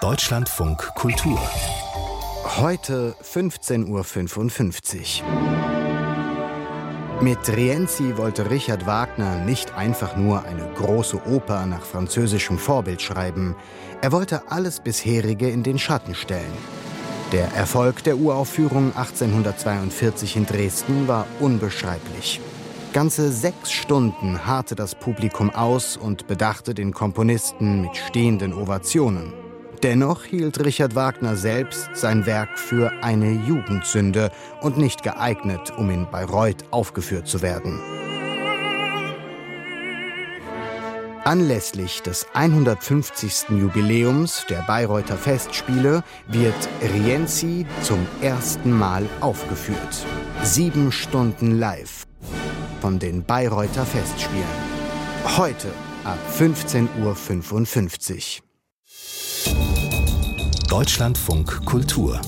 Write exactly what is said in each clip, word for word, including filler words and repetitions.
Deutschlandfunk Kultur. Heute fünfzehn Uhr fünfundfünfzig. Mit Rienzi wollte Richard Wagner nicht einfach nur eine große Oper nach französischem Vorbild schreiben. Er wollte alles Bisherige in den Schatten stellen. Der Erfolg der Uraufführung achtzehnhundertzweiundvierzig in Dresden war unbeschreiblich. Ganze sechs Stunden harrte das Publikum aus und bedachte den Komponisten mit stehenden Ovationen. Dennoch hielt Richard Wagner selbst sein Werk für eine Jugendsünde und nicht geeignet, um in Bayreuth aufgeführt zu werden. Anlässlich des hundertfünfzigsten Jubiläums der Bayreuther Festspiele wird Rienzi zum ersten Mal aufgeführt. Sieben Stunden live von den Bayreuther Festspielen. Heute ab fünfzehn Uhr fünfundfünfzig. Deutschlandfunk Kultur.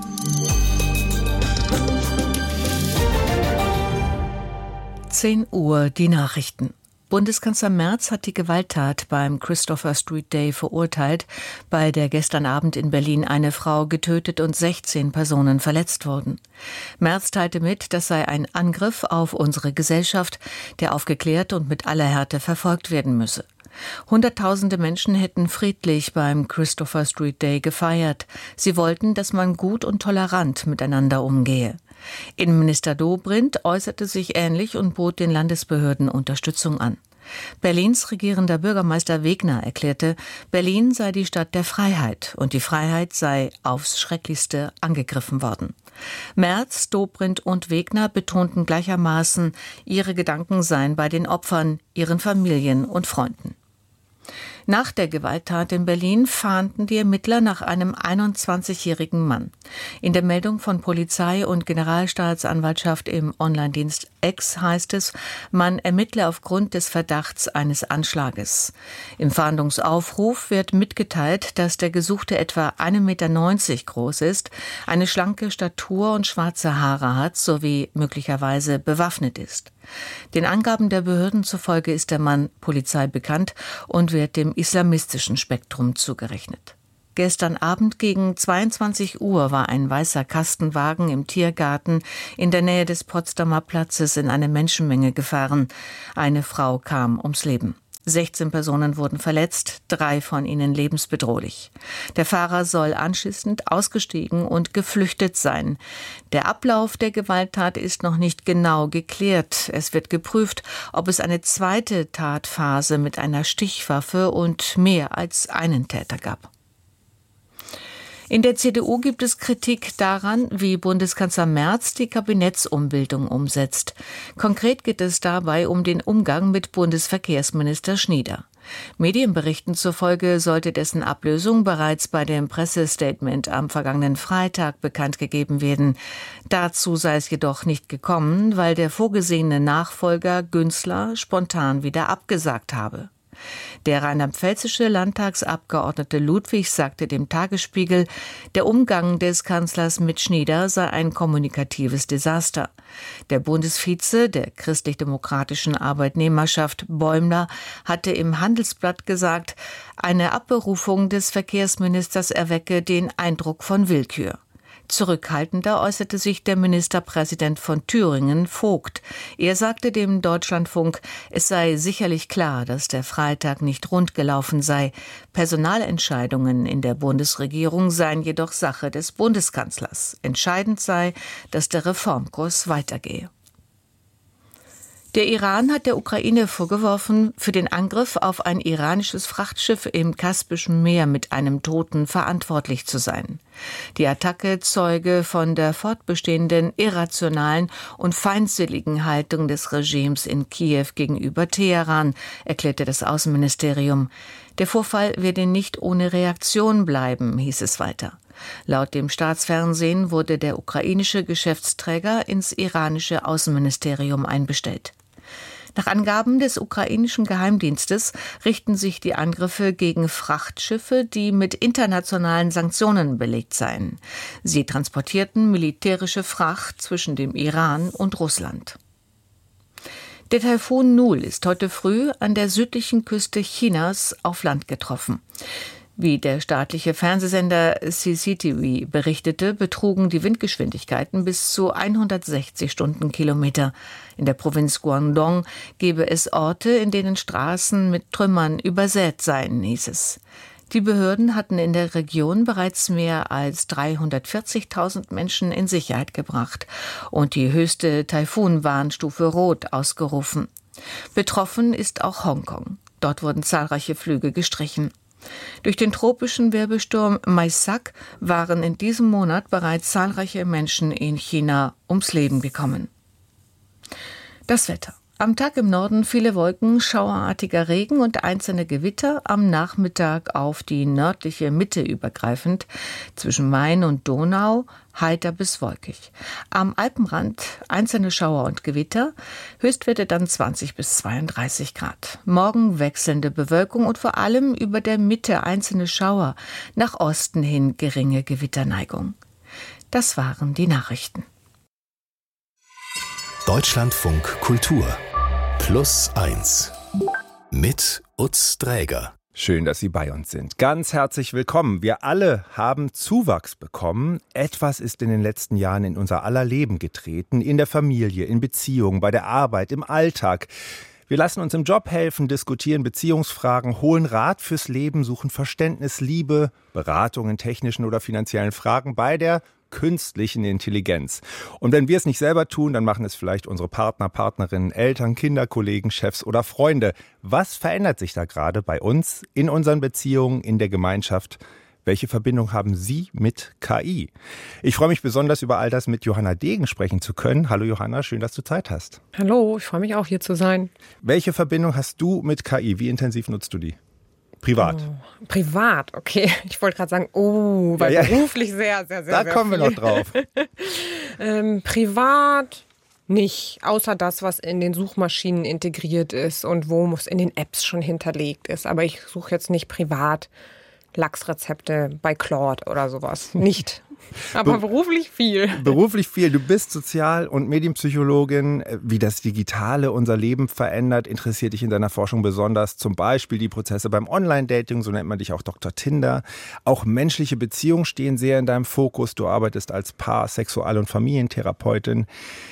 zehn Uhr die Nachrichten. Bundeskanzler Merz hat die Gewalttat beim Christopher Street Day verurteilt, bei der gestern Abend in Berlin eine Frau getötet und sechzehn Personen verletzt wurden. Merz teilte mit, das sei ein Angriff auf unsere Gesellschaft, der aufgeklärt und mit aller Härte verfolgt werden müsse. Hunderttausende Menschen hätten friedlich beim Christopher Street Day gefeiert. Sie wollten, dass man gut und tolerant miteinander umgehe. Innenminister Dobrindt äußerte sich ähnlich und bot den Landesbehörden Unterstützung an. Berlins regierender Bürgermeister Wegner erklärte, Berlin sei die Stadt der Freiheit und die Freiheit sei aufs Schrecklichste angegriffen worden. Merz, Dobrindt und Wegner betonten gleichermaßen, ihre Gedanken seien bei den Opfern, ihren Familien und Freunden. Nach der Gewalttat in Berlin fahnden die Ermittler nach einem einundzwanzigjährigen Mann. In der Meldung von Polizei und Generalstaatsanwaltschaft im Online-Dienst X heißt es, man ermittle aufgrund des Verdachts eines Anschlages. Im Fahndungsaufruf wird mitgeteilt, dass der Gesuchte etwa ein Meter neunzig groß ist, eine schlanke Statur und schwarze Haare hat sowie möglicherweise bewaffnet ist. Den Angaben der Behörden zufolge ist der Mann Polizei bekannt und wird dem islamistischen Spektrum zugerechnet. Gestern Abend gegen zweiundzwanzig Uhr war ein weißer Kastenwagen im Tiergarten in der Nähe des Potsdamer Platzes in eine Menschenmenge gefahren. Eine Frau kam ums Leben. sechzehn Personen wurden verletzt, drei von ihnen lebensbedrohlich. Der Fahrer soll anschließend ausgestiegen und geflüchtet sein. Der Ablauf der Gewalttat ist noch nicht genau geklärt. Es wird geprüft, ob es eine zweite Tatphase mit einer Stichwaffe und mehr als einen Täter gab. In der C D U gibt es Kritik daran, wie Bundeskanzler Merz die Kabinettsumbildung umsetzt. Konkret geht es dabei um den Umgang mit Bundesverkehrsminister Schnieder. Medienberichten zufolge sollte dessen Ablösung bereits bei dem Pressestatement am vergangenen Freitag bekannt gegeben werden. Dazu sei es jedoch nicht gekommen, weil der vorgesehene Nachfolger Günzler spontan wieder abgesagt habe. Der rheinland-pfälzische Landtagsabgeordnete Ludwig sagte dem Tagesspiegel, der Umgang des Kanzlers mit Schnieder sei ein kommunikatives Desaster. Der Bundesvize der christlich-demokratischen Arbeitnehmerschaft Bäumler hatte im Handelsblatt gesagt, eine Abberufung des Verkehrsministers erwecke den Eindruck von Willkür. Zurückhaltender äußerte sich der Ministerpräsident von Thüringen, Vogt. Er sagte dem Deutschlandfunk, es sei sicherlich klar, dass der Freitag nicht rund gelaufen sei. Personalentscheidungen in der Bundesregierung seien jedoch Sache des Bundeskanzlers. Entscheidend sei, dass der Reformkurs weitergehe. Der Iran hat der Ukraine vorgeworfen, für den Angriff auf ein iranisches Frachtschiff im Kaspischen Meer mit einem Toten verantwortlich zu sein. Die Attacke zeuge von der fortbestehenden irrationalen und feindseligen Haltung des Regimes in Kiew gegenüber Teheran, erklärte das Außenministerium. Der Vorfall werde nicht ohne Reaktion bleiben, hieß es weiter. Laut dem Staatsfernsehen wurde der ukrainische Geschäftsträger ins iranische Außenministerium einbestellt. Nach Angaben des ukrainischen Geheimdienstes richten sich die Angriffe gegen Frachtschiffe, die mit internationalen Sanktionen belegt seien. Sie transportierten militärische Fracht zwischen dem Iran und Russland. Der Taifun Nul ist heute früh an der südlichen Küste Chinas auf Land getroffen. Wie der staatliche Fernsehsender C C T V berichtete, betrugen die Windgeschwindigkeiten bis zu hundertsechzig Stundenkilometer. In der Provinz Guangdong gebe es Orte, in denen Straßen mit Trümmern übersät seien, hieß es. Die Behörden hatten in der Region bereits mehr als dreihundertvierzigtausend Menschen in Sicherheit gebracht und die höchste Taifunwarnstufe Rot ausgerufen. Betroffen ist auch Hongkong. Dort wurden zahlreiche Flüge gestrichen. Durch den tropischen Wirbelsturm Maisak waren in diesem Monat bereits zahlreiche Menschen in China ums Leben gekommen. Das Wetter. Am Tag im Norden viele Wolken, schauerartiger Regen und einzelne Gewitter, am Nachmittag auf die nördliche Mitte übergreifend, zwischen Main und Donau heiter bis wolkig. Am Alpenrand einzelne Schauer und Gewitter, Höchstwerte dann zwanzig bis zweiunddreißig Grad. Morgen wechselnde Bewölkung und vor allem über der Mitte einzelne Schauer, nach Osten hin geringe Gewitterneigung. Das waren die Nachrichten. Deutschlandfunk Kultur Plus eins mit Utz Dräger. Schön, dass Sie bei uns sind. Ganz herzlich willkommen. Wir alle haben Zuwachs bekommen. Etwas ist in den letzten Jahren in unser aller Leben getreten. In der Familie, in Beziehungen, bei der Arbeit, im Alltag. Wir lassen uns im Job helfen, diskutieren Beziehungsfragen, holen Rat fürs Leben, suchen Verständnis, Liebe, Beratung in technischen oder finanziellen Fragen bei der künstlichen Intelligenz. Und wenn wir es nicht selber tun, dann machen es vielleicht unsere Partner, Partnerinnen, Eltern, Kinder, Kollegen, Chefs oder Freunde. Was verändert sich da gerade bei uns, in unseren Beziehungen, in der Gemeinschaft? Welche Verbindung haben Sie mit K I? Ich freue mich besonders, über all das mit Johanna Degen sprechen zu können. Hallo Johanna, schön, dass du Zeit hast. Hallo, ich freue mich auch, hier zu sein. Welche Verbindung hast du mit K I? Wie intensiv nutzt du die? Privat. Oh, privat, okay. Ich wollte gerade sagen, oh, weil ja, ja. beruflich sehr, sehr, sehr, da sehr kommen viel. wir noch drauf. ähm, privat nicht, außer das, was in den Suchmaschinen integriert ist und wo es in den Apps schon hinterlegt ist. Aber ich suche jetzt nicht privat Lachsrezepte bei Claude oder sowas. Nicht. Aber Be- beruflich viel. Beruflich viel. Du bist Sozial- und Medienpsychologin. Wie das Digitale unser Leben verändert, interessiert dich in deiner Forschung besonders. Zum Beispiel die Prozesse beim Online-Dating, so nennt man dich auch Doktor Tinder. Auch menschliche Beziehungen stehen sehr in deinem Fokus. Du arbeitest als Paar-, Sexual- und Familientherapeutin.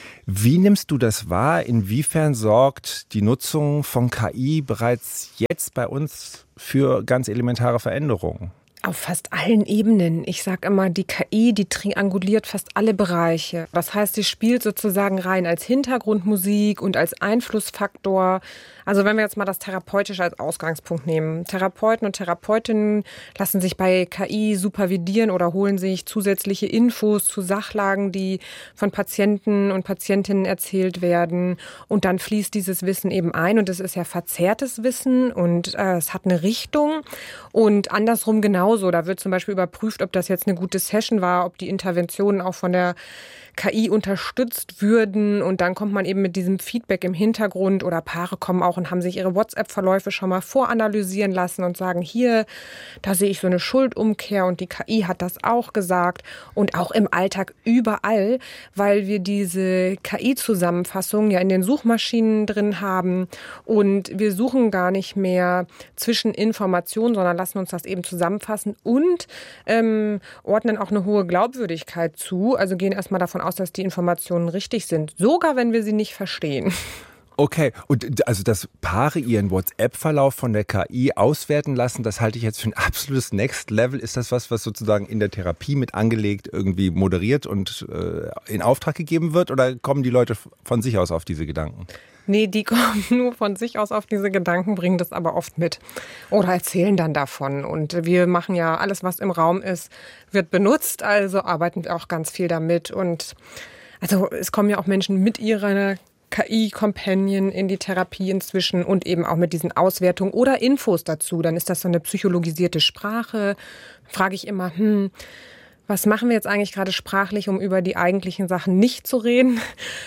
Wie nimmst du das wahr? Inwiefern sorgt die Nutzung von K I bereits jetzt bei uns für ganz elementare Veränderungen? Auf fast allen Ebenen. Ich sage immer, die K I, die trianguliert fast alle Bereiche. Das heißt, sie spielt sozusagen rein als Hintergrundmusik und als Einflussfaktor. Also wenn wir jetzt mal das Therapeutische als Ausgangspunkt nehmen. Therapeuten und Therapeutinnen lassen sich bei K I supervidieren oder holen sich zusätzliche Infos zu Sachlagen, die von Patienten und Patientinnen erzählt werden. Und dann fließt dieses Wissen eben ein. Und es ist ja verzerrtes Wissen und äh, es hat eine Richtung. Und andersrum genauso. Da wird zum Beispiel überprüft, ob das jetzt eine gute Session war, ob die Interventionen auch von der K I unterstützt würden. Und dann kommt man eben mit diesem Feedback im Hintergrund oder Paare kommen auch und haben sich ihre WhatsApp-Verläufe schon mal voranalysieren lassen und sagen, hier, da sehe ich so eine Schuldumkehr und die K I hat das auch gesagt. Und auch im Alltag überall, weil wir diese K I-Zusammenfassung ja in den Suchmaschinen drin haben und wir suchen gar nicht mehr zwischen Informationen, sondern lassen uns das eben zusammenfassen und ähm, ordnen auch eine hohe Glaubwürdigkeit zu. Also gehen erstmal davon aus, dass die Informationen richtig sind, sogar wenn wir sie nicht verstehen. Okay, und also dass Paare ihren WhatsApp-Verlauf von der K I auswerten lassen, das halte ich jetzt für ein absolutes Next Level. Ist das was, was sozusagen in der Therapie mit angelegt irgendwie moderiert und äh, in Auftrag gegeben wird? Oder kommen die Leute von sich aus auf diese Gedanken? Nee, die kommen nur von sich aus auf diese Gedanken, bringen das aber oft mit oder erzählen dann davon. Und wir machen ja alles, was im Raum ist, wird benutzt, also arbeiten wir auch ganz viel damit. Und also es kommen ja auch Menschen mit ihrer K I-Companion in die Therapie inzwischen und eben auch mit diesen Auswertungen oder Infos dazu. Dann ist das so eine psychologisierte Sprache. Frage ich immer, hm, was machen wir jetzt eigentlich gerade sprachlich, um über die eigentlichen Sachen nicht zu reden?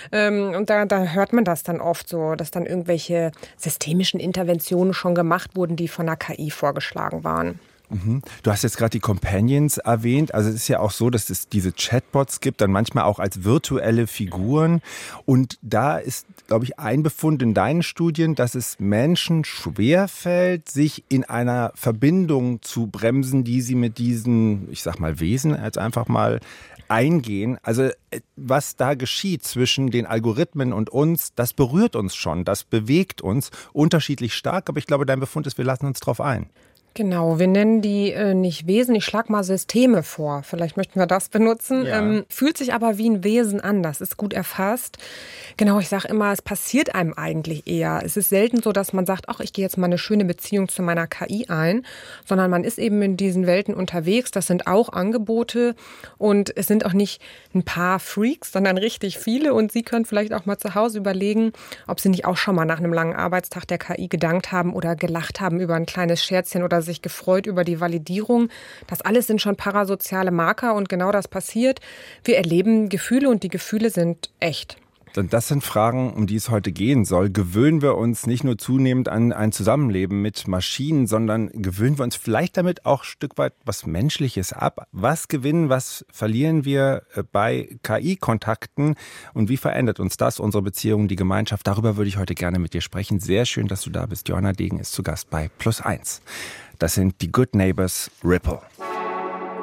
Und da, da hört man das dann oft so, dass dann irgendwelche systemischen Interventionen schon gemacht wurden, die von der K I vorgeschlagen waren. Mhm. Du hast jetzt gerade die Companions erwähnt. Also es ist ja auch so, dass es diese Chatbots gibt, dann manchmal auch als virtuelle Figuren. Und da ist, glaube ich, ein Befund in deinen Studien, dass es Menschen schwerfällt, sich in einer Verbindung zu bremsen, die sie mit diesen, ich sag mal, Wesen als einfach mal eingehen. Also was da geschieht zwischen den Algorithmen und uns, das berührt uns schon, das bewegt uns unterschiedlich stark. Aber ich glaube, dein Befund ist, wir lassen uns drauf ein. Genau, wir nennen die äh, nicht Wesen, ich schlage mal Systeme vor. Vielleicht möchten wir das benutzen. Ja. Ähm, fühlt sich aber wie ein Wesen an, das ist gut erfasst. Genau, ich sage immer, es passiert einem eigentlich eher. Es ist selten so, dass man sagt, ach, ich gehe jetzt mal eine schöne Beziehung zu meiner K I ein, sondern man ist eben in diesen Welten unterwegs. Das sind auch Angebote und es sind auch nicht ein paar Freaks, sondern richtig viele. Und Sie können vielleicht auch mal zu Hause überlegen, ob Sie nicht auch schon mal nach einem langen Arbeitstag der K I gedankt haben oder gelacht haben über ein kleines Scherzchen oder sich gefreut über die Validierung. Das alles sind schon parasoziale Marker und genau das passiert. Wir erleben Gefühle und die Gefühle sind echt. Das sind Fragen, um die es heute gehen soll. Gewöhnen wir uns nicht nur zunehmend an ein Zusammenleben mit Maschinen, sondern gewöhnen wir uns vielleicht damit auch ein Stück weit was Menschliches ab? Was gewinnen, was verlieren wir bei K I-Kontakten und wie verändert uns das, unsere Beziehung, die Gemeinschaft? Darüber würde ich heute gerne mit dir sprechen. Sehr schön, dass du da bist. Johanna Degen ist zu Gast bei Plus eins. Das sind die Good Neighbors Ripple.